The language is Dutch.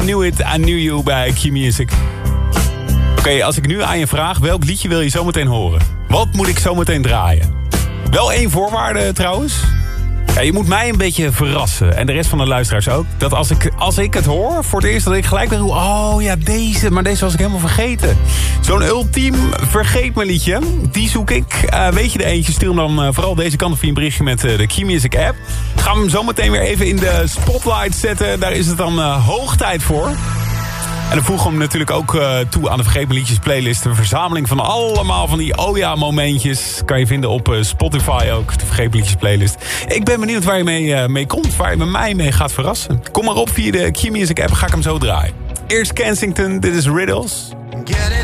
Knew It, I Knew You bij Q-Music. Oké, als ik nu aan je vraag, welk liedje wil je zometeen horen? Wat moet ik zometeen draaien? Wel één voorwaarde trouwens. Ja, je moet mij een beetje verrassen. En de rest van de luisteraars ook. Dat als ik het hoor, voor het eerst dat ik gelijk ben... Oh ja, deze. Maar deze was ik helemaal vergeten. Zo'n ultiem vergeet me liedje. Die zoek ik. Weet je er eentje, stuur hem dan vooral deze kant op via een berichtje met de Q-Music app. Gaan we hem zo meteen weer even in de spotlight zetten. Daar is het dan hoog tijd voor. En dan voegen we hem natuurlijk ook toe aan de Vergeet Me Liedjes playlist. Een verzameling van allemaal van die oh ja momentjes. Kan je vinden op Spotify ook, de Vergeet Me Liedjes playlist. Ik ben benieuwd waar je mee komt, waar je met mij mee gaat verrassen. Kom maar op via de Q-Music app, ga ik hem zo draaien. Eerst Kensington, dit is Riddles.